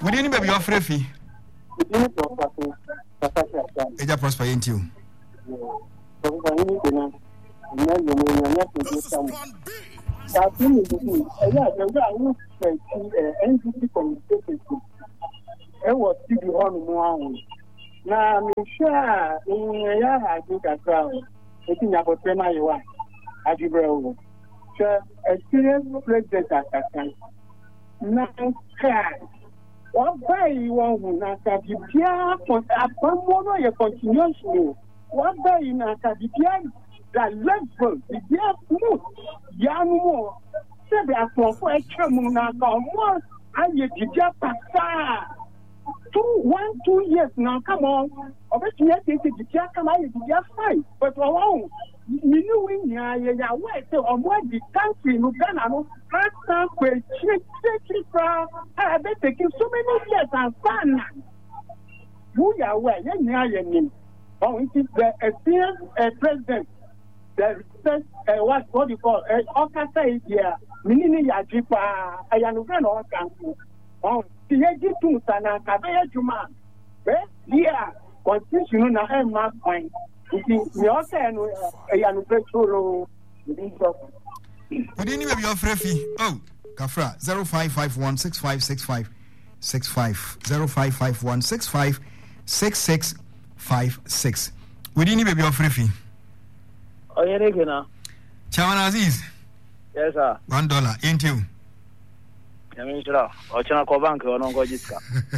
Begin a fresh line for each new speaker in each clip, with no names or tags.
Would you be your free? Eja prosper into you.
Was TV on now, I'm sure I think I found it's about 10 years. I give you a serious president at that time. Now, what by you want to be here for a one continuously? What by you not to be here? The level, the dear young more. Say, for a chamuna, more. I get the 2 years now. Come on, obviously, I come out just fine. But alone, you know, when you are away, so on what the country, no Ghana, no, I bet taking so many years and fun. Who are aware, you oh, it is the experienced president. The what you call Okasa here, meaning Yajipa, I am no friend of country. Oh, the Egyptians and Kabaya Juma. Yeah, constitution na mark point. We also and petrol.
Would you be your free? Oh, Kafra 0551 6565 65 0551 65 6656. Would you be your free?
Oh, yeah, again.
Chairman Aziz.
Yes, sir.
$1 ain't you?
I mean, sir. Or China Bank or no Gojiska.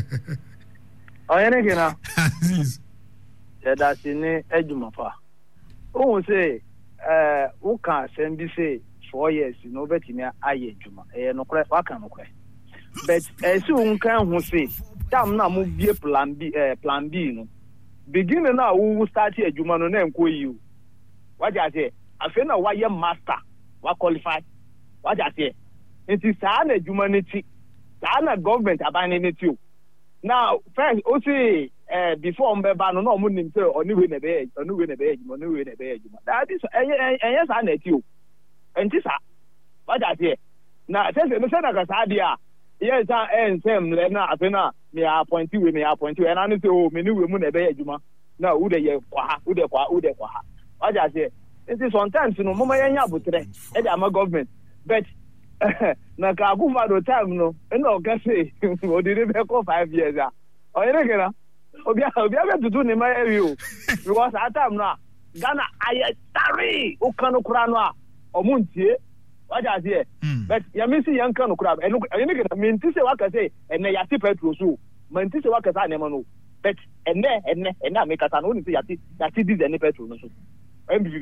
Oh, yeah, again.
Aziz.
That's in Edumapa. Oh, say, who can send this 4 years, no better than I Juma, no crap, I can't cry. But as soon can who say, Tam now move be plan B, no. Beginning now, who will start here, Juma, no name, you. What I say, I feel now why your master, what qualified. What I say, it is Sana humanity, Sana government abandoning it. Now, first, also, before Mbeba, no money or new in a bed, or new in a bed, or new in a bed. That is, yes, I net you. And this, what I say. Now, tell me, Senator Sadia, yes, I am Sam Lena, Athena, may I appoint you, and I say, oh, many women a bed, Juma. Now, who they are, who they are. What I say, it is sometimes, you know, Mama Yanya today, and I'm a government. But, Nakabuma do time, no, and no, can say, what did it go 5 years? Oh, you know, we have to do in my area because at time now, Ghana, I sorry, Okano Krana, or Muntie, what I say, but you're missing young Kano crab, and look, I mean, to say what I say, and they are petrol, so, man, to say what I never know, but and now make us an only that it is any petrol. And because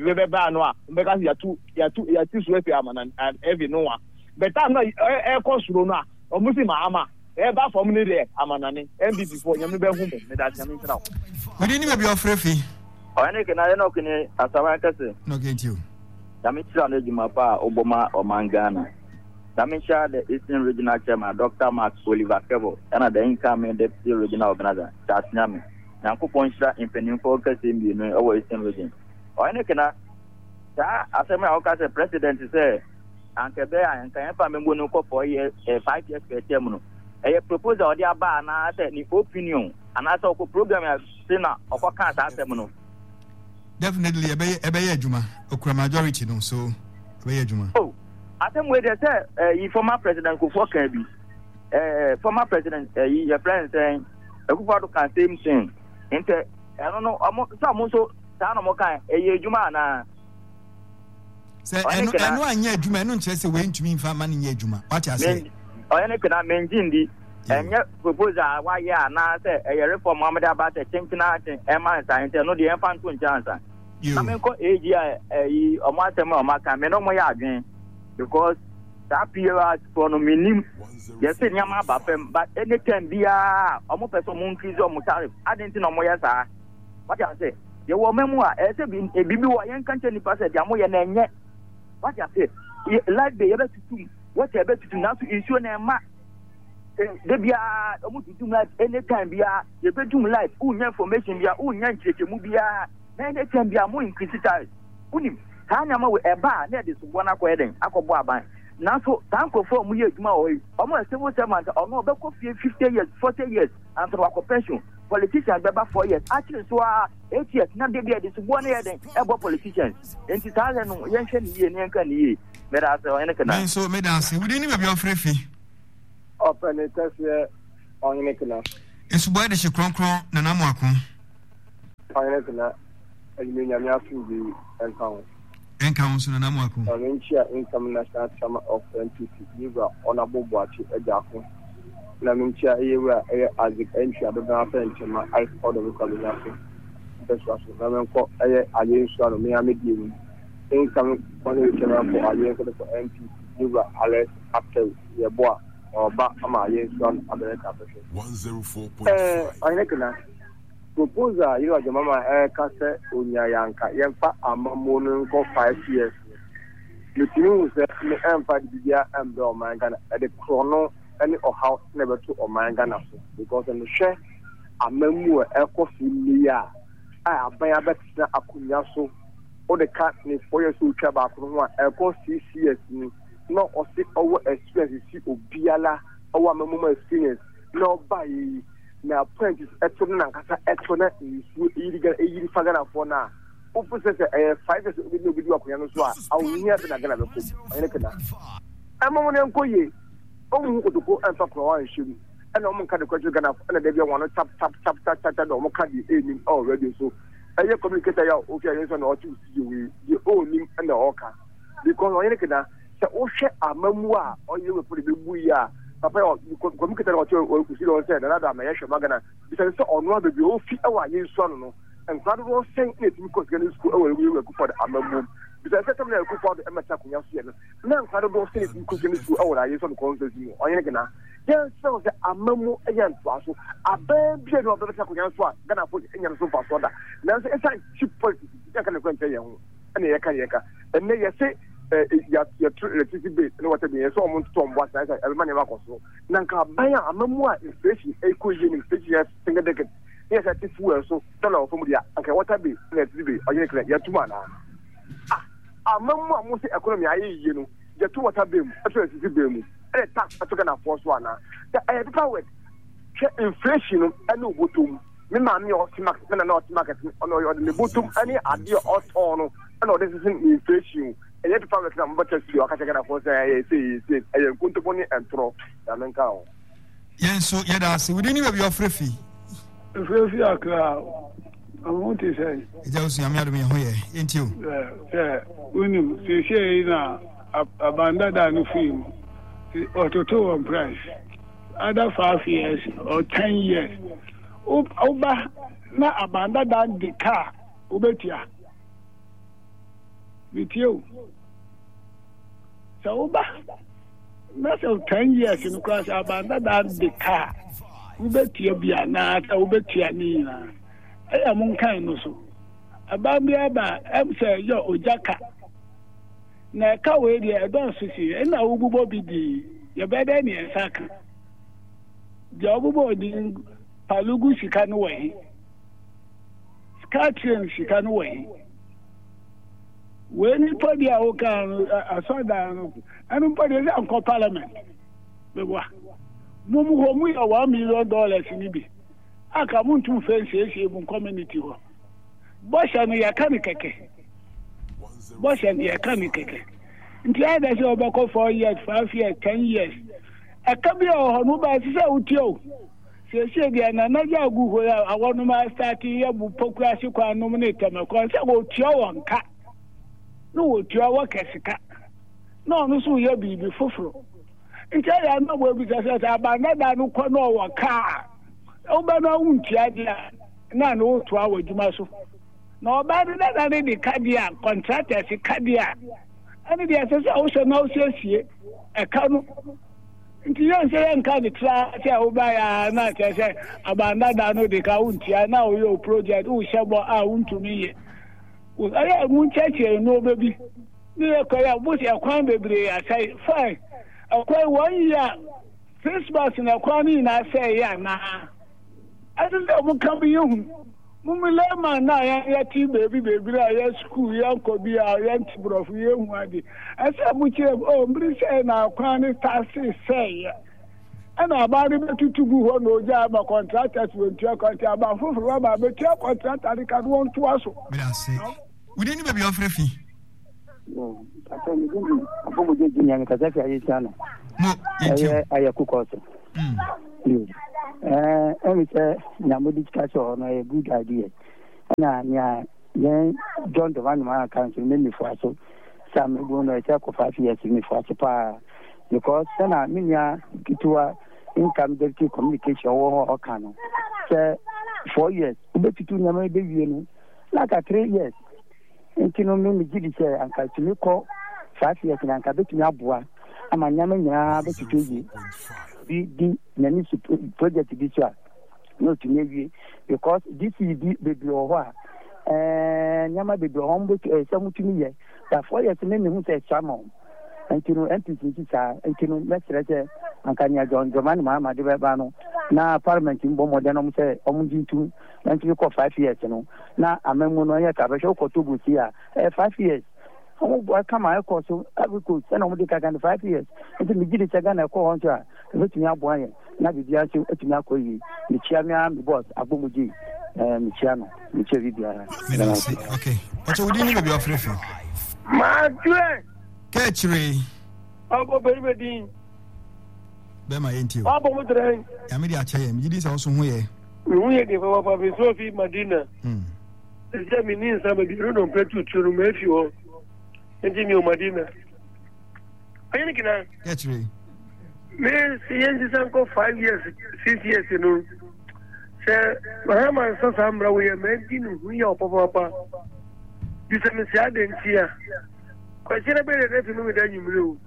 you are too sweaty, and every no one. But I'm not air consulona or Muslim Ama. Ever for me there, Amanani, and before you remember whom that's coming now.
We didn't be your free.
Or any can I knock in a Sawakas?
No, get you.
Damisha Jumapa, Obama, or Mangana. Damisha, the Eastern Regional Chairman, Dr. Max Oliver Kevo, and the incoming Deputy Regional Organizer, that's Nami. Now, Kuponsha in Penin Focus in the over Eastern Region. Or any can I? After my Ocas president say, Uncle Bear and Kayapa Membuno for 5 years per terminal. A proposal of the Abana said, the opinion, and I saw a program as Sina of a can't answer.
Definitely a Bay Juma, Okra majority, no, so Bay Juma.
Oh, I think where they say, former President Kufo can be, former President, your friend saying, a Kufo can same thing. I don't know, some also, Sanomoka, a Juma.
Say, I know I near Juma, no chess away to me for money near Juma. What I say?
Or any can I mention the and yet propose why ya now say a reform Mamada about a changing Emma and no the infant to Johnson. I mean, AGI or Matama or Maka, no more again because that period for no minimum. Yes, Yama Bapem, but any can be a almost a monkeys or Mutarif. I didn't know more. What I say? You were memoir as a baby young country person, Yamoya and yet. What I say? Like the other two. What you better to now to issue a mark. They be almost do like anytime be a bedroom life, information be a check movie. Then can be a more inquisitive. Unim, Tanyama with a bar near this one acquiring, Akobaban. Now so thank you for me tomorrow. Almost civil servant or no back 50 years, 40 years and for our pension. Politicians about 4 years. Actually, so 8 years. Now they are this 1 year about politicians. And it's all and Yankan ye. But as
so Medans, we didn't even be free fee.
Open it as on Nicola.
It's why the Shikron Nanamakun.
Nicola, and you mean I'm
and council Nanamakun.
I mean, share income national summer of NPC, you were honorable watch a jackal. Lamincha, you were as the entry of the government, I for the recovery. That's what I'm called a year of Miami. Income for a year for NPC, you were Alex after your boy. Or back from my years on America.
104.5.
I reckon proposal, you are the mama air castle, Unyanka, Yampa, and Mamoon for 5 years. You know that the Empire Dia and Belmangana at the chrono, any or how never to or Mangana because in the share a memo ecofilia. I have by a better Acunyaso or the cat in 4 years to travel from one eco CCS. No, or see our experience, see Obiala, our mama experience. No, by now, apprentice Eton and Casa Etona is illegal, a fagana for now. Opposite 5 years with no video of Yanoswa, I will hear the Nagana. I'm on Uncle. Oh, to go and talk to our issue. And I'm kind of question enough, and they want to tap, or candy aiming already. So I communicate, okay, or to see you, the own him and the orca. Because I reckon. So, oh, share a memoir, or you will put the booyah. Papa, you could communicate what you said, another Mayasha Magana. Because on one of the old feet, our years son, and Father was saying it because we were good for the Amam. Because I said something I could for the Emma. Now, Father was saying it because you our years on the conference. Or Yanagana. Yes, so the Amamu again, so a baby of the Sakuyanswa, gonna put in your sofa soda. Now, it's a cheap point. You can go and tell you, and Yaka, and they say. Your electricity bill and what I saw on Tom was as a man in Macoso. Nanka, Baya, a memoir inflation, a cuisine inflation, single decade. Yes, I think well, so dollar from the okay, what I be, electricity, or you can get 2 man. A memoir must say economy, you know, the 2 water bill, electricity bill, and a tax I took an force one. I had power inflation and no bottom. Mammy or Timax, and not market on the bottom, any idea or torn, and this is inflation. And yet, the number to you, I can force I say, I am going to pony and throw.
Yes, so yes, we didn't have your free fee.
Free fee, I want to say,
it was your madam here, ain't you?
When you say now, abandoned and film, or total price, other 5 years or 10 years. Over now, abandoned the car, Ubetia. With you. So, that's 10 years in the class, abandoned the car. Ubetia Biana, Ubetia Nina. I am on kind also. About me, I'm saying, yo, Ojaka. Na kawe di I don't see, and now Ubu be the your bed any and Saka. The Ubu di Palugu she can away. Scatching she can away. When you put the Oka, I saw that, I don't put it on Parliament. The what? Mumu Homu $1 million in Ibi. I come to face a community. Bosh and Yakanike. Bosh and Yakanike. In the other job, I call 4 years, 5 years, 10 years. I come here on Nuba Sao. Say, another Google, I want to start here, Pokrasico, nominate them. I go to your own cat. No, to our work as a cat. No, no, so you'll be before. In tell you, I know where because I abandoned no corner car. Obama won't chadia. None old to our Jumaso. No, bad than any cardia, contractors, a cardia. And the assessor also knows yes, a canoe. Into your saying, can the class, Obaya, not as I abandoned no the county. Now your project, who shall out to me. I won't check you, no baby. You was a crime baby. I say, fine. I quite 1 year. Christmas in a crony, and I say, yeah, nah. I don't know what come you. Mumilema na ya ti baby ya school ya kobi ya ntibrof ye hu ade. Asa muche mbri say na kwan taxi say. Ana abari betutugu ho no ja ba contractors wentua contract ba foforo ba betua contract ade ka won to aso.
Me da say. We didn't be offer fee.
No. Ata mi gugu. Apo mo je jinya ni kaza ayi sana.
Mo
aya kukoso. Emi say na mo discussion no a good idea. Na nya yen John the one man council me for so some go no take 5 years me for so pa because na me nya kitwa income direct communication wo kan say 4 years ubetutu nya me be wie no like 3 years intino me gidi say anka tumi ko 5 years na anka betumi aboa ama nya me nya betutu yi di nani project bi so no to maybe because this is the baby or nyama baby hombo samutumi ye that 4 years me hu say chamon antino NPC sa antino mesrete ankanya John Dramani Mahama de ba no na parliament mbo modern om say omjintu antino ko 5 years no na amemu no ye ka be ko to busi a 5 years omo boy kama e ko so abiko se na mo de ka 5 years nti mi gidi se ga na ko hon so a betumi aboa ye na bibia so etumi akoyi ni chiamia mi boss agbomuji mi chiano mi chevi biara
okay ocho wudi ni be offer fee
ma tue
Ketchre.
Abo baby.
Be my enti.
Abo mo dren.
Ya me di acha ye, mi di se so hu ye.
Hu ye de papa be Sophie Madina. Se mi ni sa be ro no petu turu me fi o. Enti mi o Madina. Ayi ni kina.
Ketchre.
Me si yenji san ko 5 years, 6 years no. Se Mahama so samra we me di no hu ye papa. Di se mi si adentia. Kwesịrị ebe na-erefe n'ume da nyumiri o.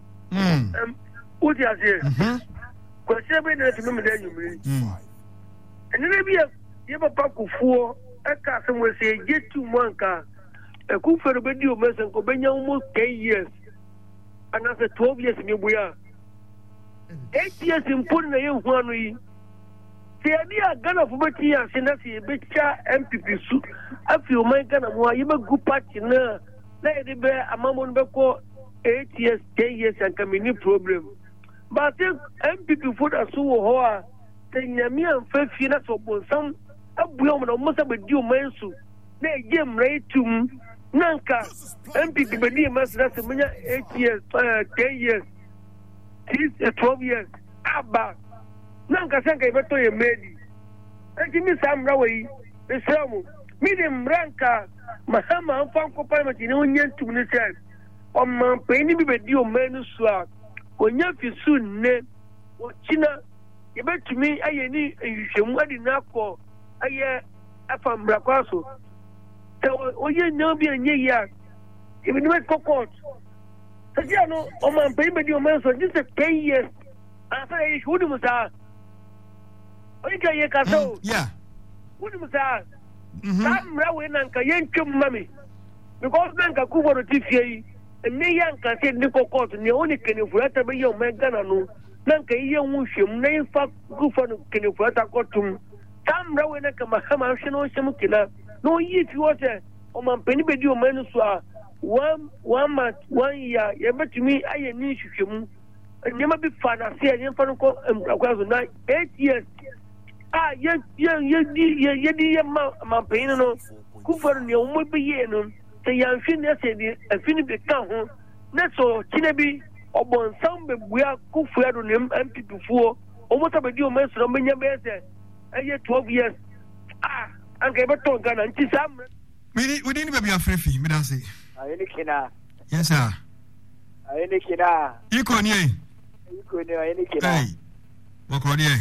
Uti asị. Kwesịrị ebe na-erefe n'ume da nyumiri. Enene bi ya papa kufuo eka asị mwese ejetu mwanka ekufere bedi o mese nko benya almost 10 years. Anase 12 years mibu ya. 8 years mponi na ye huanu yi. Se ya diya Ghana fubeti ya sinasi ebecha MPP su. Afi umay Ghana mwa yebe gupati na na ede be amamon be ko 8 years 10 years and kamini problem but MPP for da so ho a tenyami amfafi na so bonsam abuo mo na mo sa be di o mansu na eje mraitum nanka MPP be di mansu na se munya 8 years 10 years 12 years aba nanka sanka ibeto ye medi ejimi samra we esramu minim ranka Mahama amfanko parliament ni onyentum ni say omampanyi bi bedi o manu so a onya fisu nne ochina yebetumi aye ni ehwehwemu adi na akọ aye afambra kwaso te oye nya bi anye ya ebi ni court sajia no omampanyi bedi o manu so just 10 years asa ye shudi musa oye ka ye kaso
yeah
wudi musa Samra we nanka yenchum mami because nanka kuboro tifie ne yanka se ni court ne oni kene furata be yo megana no nanka iye nwuhwem na infa gufo no kene furata kotum Samra we nanka Mahama hweno hyem kila no yi fi wote o mampeni be di o manu so a 1 month 1 year ye betumi aye ni hwehwem nyema bi fa na se ye fa no ko akwazo na 8 years ye mampain no kufar ne o mo biye no te yan fi ne se di afini be kan ho ne so kine bi obonsam be bua kufuado ne MPP fuo o mo ta be di o mesro menya be se aye 12 years anka be to Ghana nti sam
we didn't be afrefi me dan say
ayeni kina
yes sir
ayeni kina
iko ni
ayeni kina
hey wako ni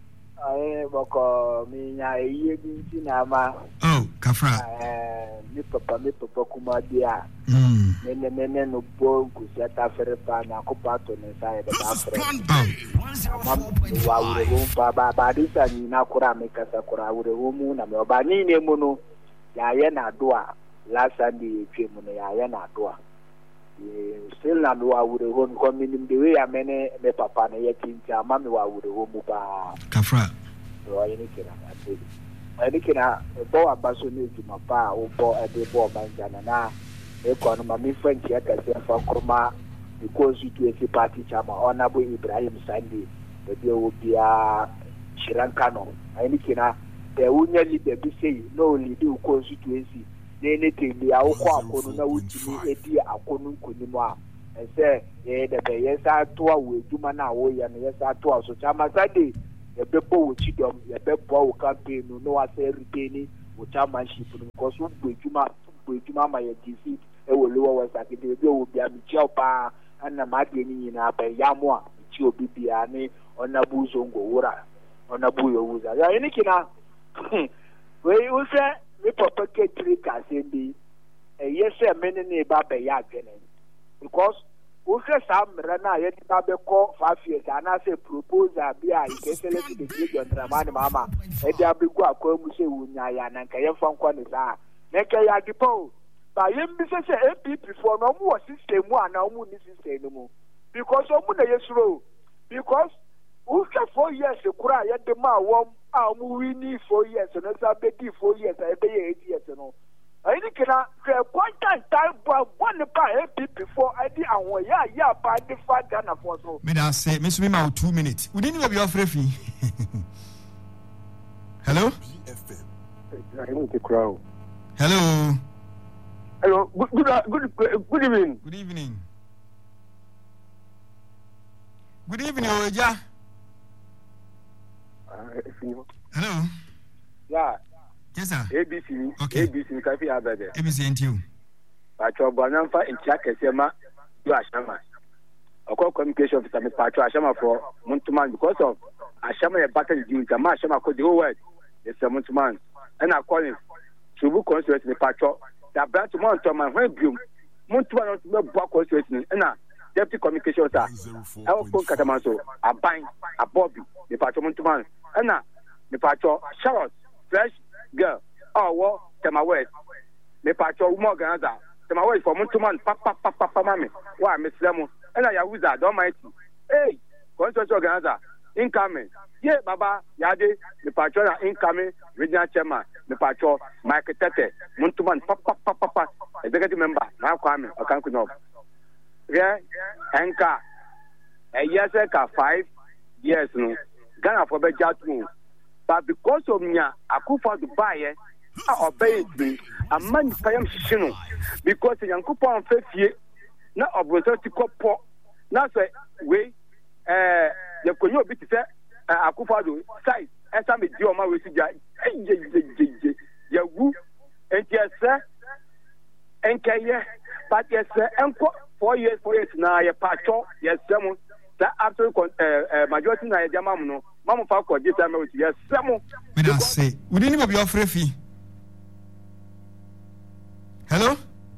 boko minya iye binti na ma
kafra
mi papa kuma dia nene no bongu seta ferpa na ko pato ne sai da afre wa ure ba disa ni na kura me kasa kura ure mu na me oba ni ne mu no ya ye na doa last Sunday twe mu no ya ye na doa still na wa ure ho ko minim de we amene me papa na ye kinja ma me wa ure ho mu ba
kafra
so ayi ni kira
Anikina bo abaso ne djuma pa o bo ade bo banjana na ekonu ma mi friend ya ka se fa kurma because to party chama Honorable Ibrahim Sandi the bio bia Shirankano Anikina the unya leader be say no lead u constituency anything be akwa akonu na wutimi edi akonu nkonimu a say the be yesa to awu djuma na wo ya no yesa to aso chama Sadi the bebo wo chidom the bebo wo campaign no wa say retain wo chairmanship because wo djuma ma ya DC e wo lower west akede be wo bia mi pa ana ma de ni na ba yamo a chi obi bia ni Honorable Zongo wura Honorable Yowuza ya ni kina we wo say me papa ketri ka sembi yes me ne ba ba ya gene because wo say samra na ye ti ba be ko 5 years ana say proposal bia e ke select the region Dramani mama e dia be go akwa mu say wo nya ya na nka ye fa nkwa ni sa na ke ya dipo ba ye mi say APP for no mu system mu ana mu ni system mu because omu na yesuro because who say 4 years kura ye de ma wom a mu wini 4 years no sa be di 4 years e be ye 8 years no I think na the content time one pa APP for ID and ya pa the father na for so
me da say me so me ma 2 minutes we didn't be offer free hello hello
hello good evening
good evening Oja hello
yeah
yes sir
ABC
okay
ABC kafi abede
ABC and you
pacho bonamfa intia kesema you ashama oko communication officer me pacho ashama for Muntuman because of ashama e battle the jama ashama ko the whole world yes Muntuman and I call him Subu constituency me pacho that branch Muntuman when biom Muntuman no be block constituency na deputy communication officer I will phone Katamanso aban abobi me pacho Muntuman na me pacho Charlotte fresh girl oh Tema West me pacho mo ganza Tema West for Muntuman papa mami wa me slemo na ya wuza don mighty hey constituency ganza incoming yeah baba yade me pacho na incoming regional chairman me pacho Mike Tete Muntuman papa executive member na kwame okanku no yeah enka yes ka 5 years no Ghana for be jatu but because of nya akufa Dubai obey me a man payam shinu because yankupo an fefie na obroso ti kopo na so we ye konyo obi ti se akufa do size esa me di o ma we si ja ye wu entiese enkaye but yes enko 4 years na ye pacho yes semu that absolute majority na ye jama mu no mamu fa ko jita me with yes semu
me da say we didn't be offer fee hello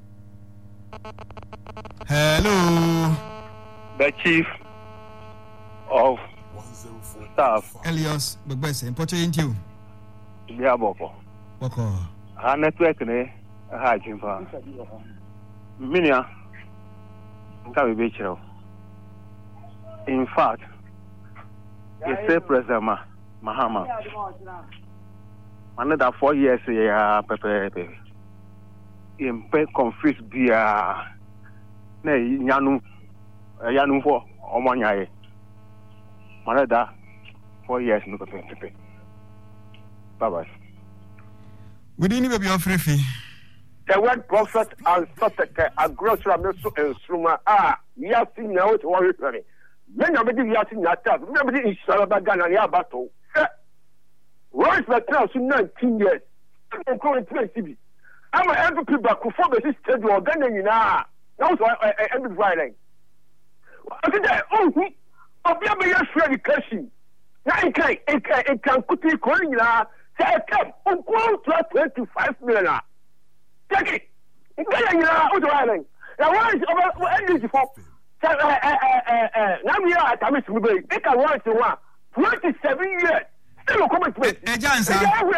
the chief of staff
Elias Begbese importo into
ya boko ha network ne ha jimfa minia nka be chiro in fact it's a president Mahama another 4 years ya pepe impe confuse bia na yanu for omonyaye another 4 years no pepe bye bye
we didn't be offer fee
the word prophet and soteke agrosra meso ensruma yasi na what worry pere men abedi yasi na ta men abedi inshallah ba Ghana ya bato Royce Betra so 19 years I'm going to TV I'm a MVP back for the stage or Ghana nyina na so every Friday I said oh obi abeya free education na enkai enkan kuti ko nyina say come on to 25 million take it Ghana nyina o do island na why is over energy for now we are at Tamis Mubay they can watch one 27 years still come to
Ejansa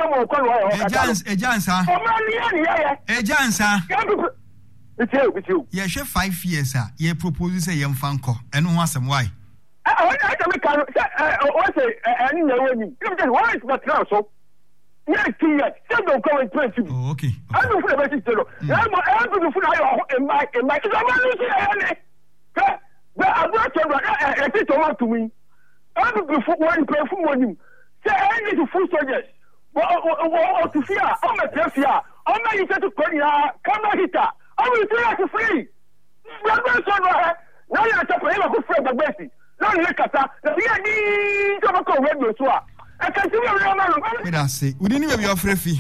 with you
yeah she 5 years ye propose say yem fanko eno ho asem why
I can make what's any way you just why is that now so
Yeah, 2 years. Still don't come and pray to me.
Oh, okay.
I don't feel about it. I'm going to feel in my. It's about losing any. But I'm not to want to me. I'm going to put one pay for money. Say, I need to full soldiers. Or to fear. I'm a fear. I'm not used to Korea. Come on, hitter. I'm going to say free. Now you're a good friend of Bessie. Now you look at that. The need to go radio. So I can see your man.
Wait, I say, we didn't even be offering fee.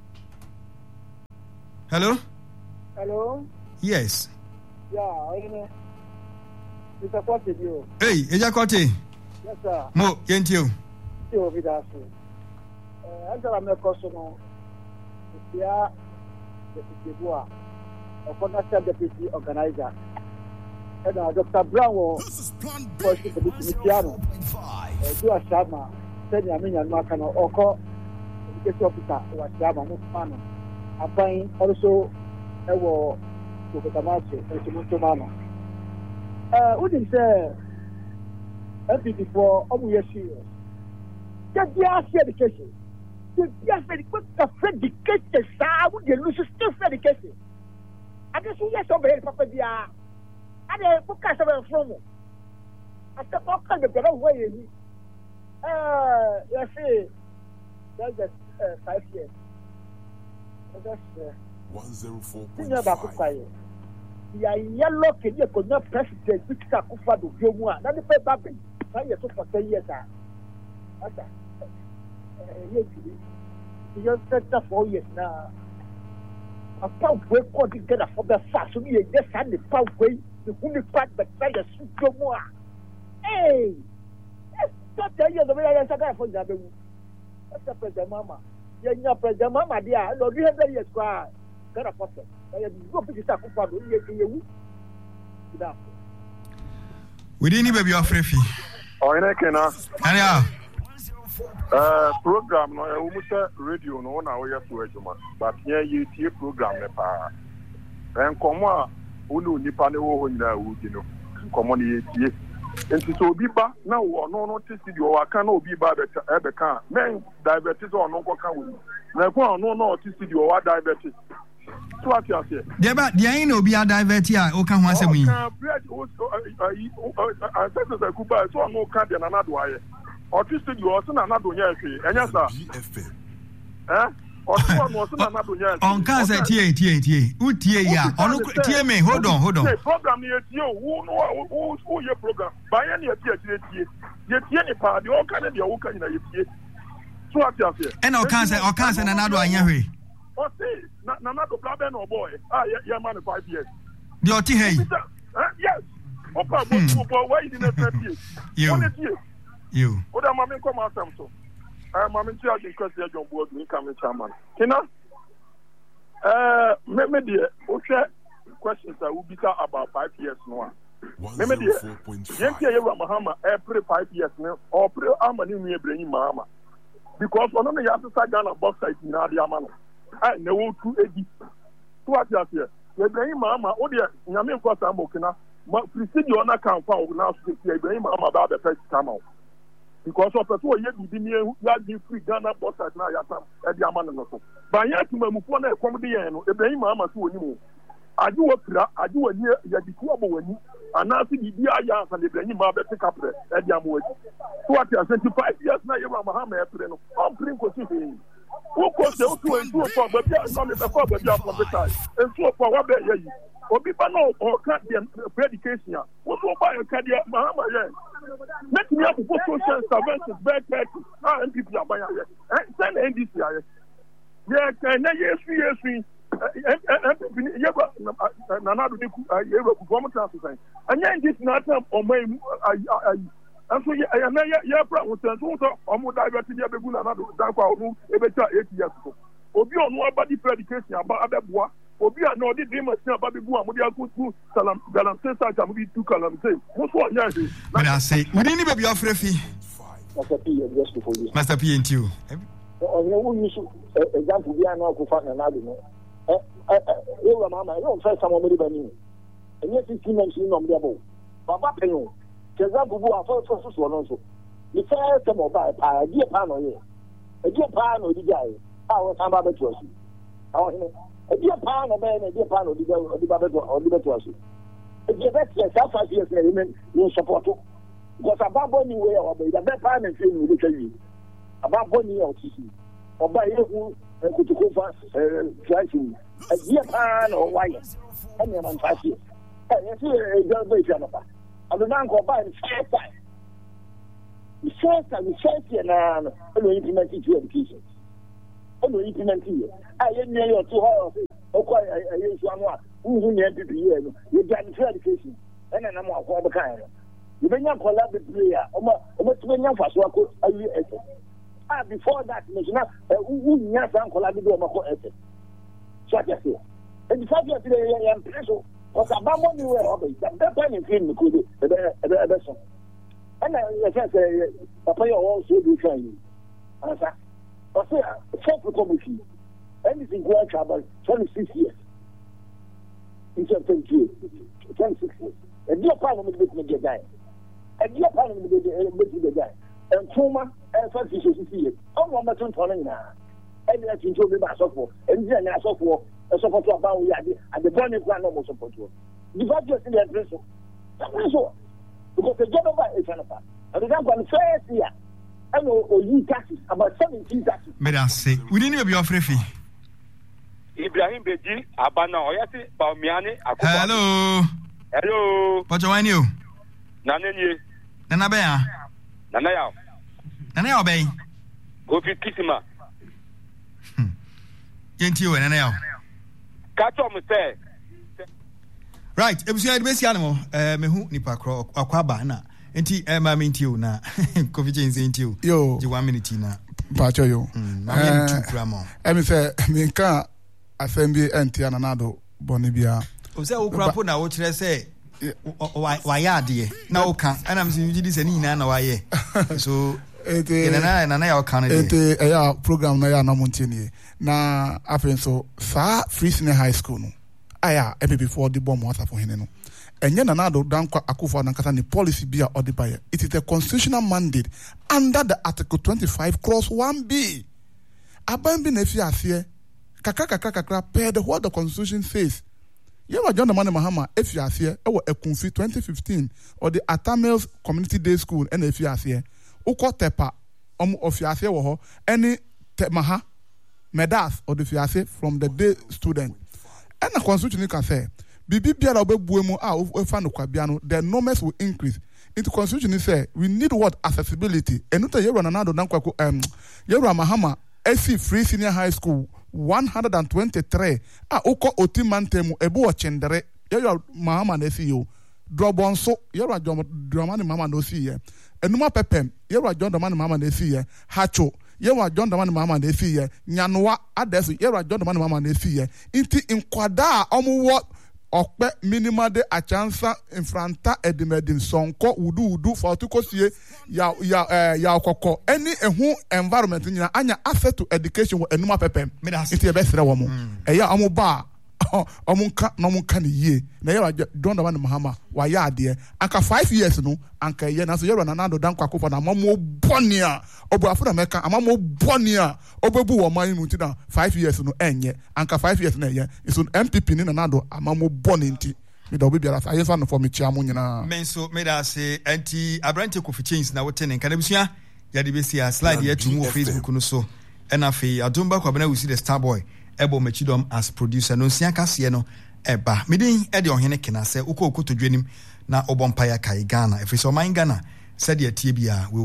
Hello?
Hello?
Yes.
Yeah, I know. Mr. Kwate, you.
Hey, Eja Kwate.
Yes, sir.
Mo, yentio.
You with us. Angela Mercosono. Yeah, the Bois. A financial deputy organizer. And Dr. Brown was for the piano. Do a Shama, send a million Macano or call the officer was Shama, no man. I find also a war to the Tamachi and to Mutomano. Wouldn't say every before all your serious. Just the education. Just the education, sir, would you lose still education? I guess yes, over here, Papa Dia. I didn't book us from you. I said, what kind of better way? Yes, that's just 5 years. That's
104.5.
Yeah, yellow can you could not president which Kakufa do Jomua. Not the pay back. I years for 10 years. You just 4 years now. A pathway called together for the fast. So you just had the pathway, the only part that tried to shoot no more. Hey, let's not tell you the way I said for the that's the President Mama. You're not President Mama, dear. Lord, you have 10 years. Got a pocket. I have no picture of you.
We didn't even be offering fee.
Oh, in a cana. Program no almost radio no na we yaso adwuma but here you tie program ne pa en komo a unu nipa ne wo ho nyina wuji no komo ne tie enti so obi ba na wo no te studio wa kan na obi ba be kan men diabetes o no nko kan wo na ko no te studio wa diabetes so ati ase
de ba de ayin na obi a diabetes a o kan ho asem yi
so kuba so no kan de na na do aye Autistic, you also not doing anything. And yes, sir.
On cancer, Utia, on me, hold on.
Program near you, who your program by any yet any part, the all kind of your work in a year. So I tell you,
and or cancer, and another way.
Or say, not to problem or boy. Yeah, man, 5 years.
The Otis,
yes. Opa, why you didn't say
you.
What am I come out so? I'm in charge of question John Board, me coming chairman. Kina? Maybe the questions that will be about 5 years now. Maybe the Yankee Mahama every 5 years now, or pre Amani me bring Mahama. Because one of the Yasa Ghana box site in Adiamano. I know 280. What you say? They bring Mahama, oh dear, Yamin Kosamokina, but precede your account for now, they bring Mahama about the first time out. Because of the 2 years, you have free Ghana boss at now, at the Amano. But yet, to Mufona, comedy, and the Brain Mamma to you. I do a year, you the trouble when you, and now see the DIA and the Brain Mamma pick up at the Amoy. What you are 25 years now, you are Mohammed, I'm playing continuing. Who cost you to and do for, but you are not before the job of the time, and so for what they are. Or people know or can't be predication. What will buy a cadia, Mahama? Let me have social services, bad practice, and people are buying it. Send NDC. Yeah, can I yes, and then this not on my and so yeah, problem almost diverted your baby another room, a better 8 years ago. Obi on nobody predication about other bois. Obi a no did dream about the bois, Modia Kutu, Salam, Galam, Sensat, and we took Kalam say. What's what?
When I say, we didn't even be offering fee. Master P and you.
Example, we are not going to find another. Mama, I don't say someone with me. And yet, you mentioned on the above. Papa, you. Example, who are first one also. The first time of a dear panel here. A dear panel, the guy. our Samba Betuas. Our dear pound of man, a dear pound of the Betuas. If you bet yourself 5 years, you support it. Because about 1 year or the best time and film will tell you about 1 year or 2 years. Or by you could go driving a year pan or wire. And you're on 5 years. And you see a very Jennifer. And the man go by the first time. The first time, and implement it to education. Only implement it. I didn't know to her. Okay, I use one. Who need to be here? You get education. And then I'm all the kind. You may not collaborate with player. Almost 20 years ago, before that, who has done collaborate with my co-essay? So I say, and the 5 years today, I am pressure. Because about 1 year, that time in film could be a better. And I say, Papa, you also do training. I say, self committee. Anything going about 26 years. Instead of 20 years. 26 years. And your parliament makes me get die. And your parliament makes me get die. And Toma, and 56 years. I'm one of them now. And that's in Toby Bassofo. And then I saw for a support about and the burning plan almost support you. The budget in the prison. That's all. Because the general is Jennifer. And the government first year, I know you taxes, about 17 taxes.
Madam, say, we didn't be offering fee.
Ibrahim Beji, Abana, Oyati, Baumiani,
Hello.
Hello.
What do I know?
Nanany.
Nanabea.
Nanaya.
Nanaya Bay.
Go to Kissima.
Can't you, Nanaya?
Catch on, say.
Right, if you had best animal, Mehu Nipacro, Aquaba, na. Enti minti na coffee chains ain't you.
Yo,
1 minute na.
Pacho yo.
I
say, me can't assembly anti ananado bonibia.
Ose ukrapo na wo kire say why adie na wo kan and I'm saying you this any na why so na ya kan
ete ya program na ya na montini na afen so sa free senior high school no aya before the bomb water for him no enye na nado dankwa akufo na nkasa ni policy bia odibaye. It is a constitutional mandate under the article 25 clause 1b. Abambi na fi asie kakra per the what the constitution says. You were John Dramani Mahama if you asie e wo Ekunfi 2015 or the Atamils Community Day School and if you asie uko tepa of you asie wo ho any maha medas or the fiasie from the day student. And the constitution can say Bibi biara obebuemu ofa no kwabia no the numbers will increase. Into constitution say we need what accessibility. Enuta yero nanado nankwa yero Mahama AC Free Senior High School 123 uko otimantemu ebu ochendere yero Mahama na CEO drobonso yero Dramani Mahama no see enuma pepem yero John Dramani Mahama na see hacho yero John Dramani Mahama na see nyanwa adesu yero John Dramani Mahama na see inti inkwada omuwo okpe minima de achansa infranta edimedim sonko udu for tukosie ya okoko any ehu environment nyina anya access to education wo enuma pepem iti ebesere wo mo eya omuba omunka no munka ne yie na yera John Dramani Mahama wa ya ade anka 5 years no anka ye na so yera nanado dankwa akofo na mamo bonia obu afuna meka amamo bonia obebu wo man mu ti na 5 years no enye anka 5 years na ye so MPP ni nanado amamo boni nti me da obi biara sa yefa no for me chia mo nyina
menso me da se anti abrante coffee chains na wote ne kana busua ya de besia slide ya tumu Facebook no so ena fe adumba kwa bana we see the star boy ebo machidom as producer no sia kase no eba medin e de ohene kena se uko to dwanim na obompaya kai Ghana efisɛ ɔman Ghana sɛdeɛ tie bia